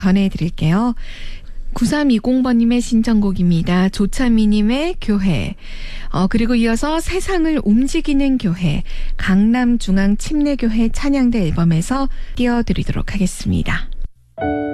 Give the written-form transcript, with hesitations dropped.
전해드릴게요. 9320번님의 신청곡입니다. 조찬미님의 교회. 그리고 이어서 세상을 움직이는 교회, 강남중앙침례교회 찬양대 앨범에서 띄워드리도록 하겠습니다.